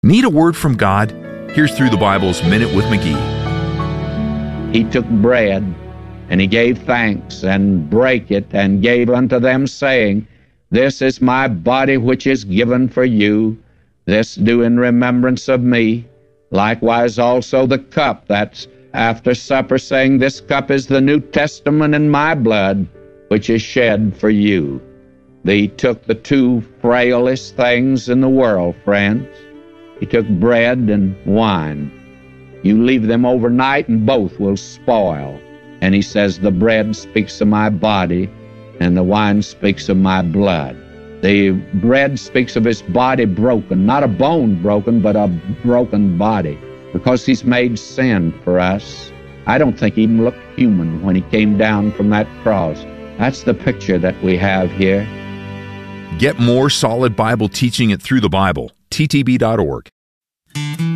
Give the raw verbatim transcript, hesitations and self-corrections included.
Need a word from God? Here's Through the Bible's Minute with McGee. He took bread, and he gave thanks, and brake it, and gave unto them, saying, This is my body which is given for you. This do in remembrance of me. Likewise also the cup, that's after supper, saying, This cup is the New Testament in my blood, which is shed for you. He took the two frailest things in the world, friends. He took bread and wine. You leave them overnight and both will spoil. And he says, the bread speaks of my body and the wine speaks of my blood. The bread speaks of his body broken, not a bone broken, but a broken body, because he's made sin for us. I don't think he even looked human when he came down from that cross. That's the picture that we have here. Get more solid Bible teaching at Through the Bible, T T B dot org.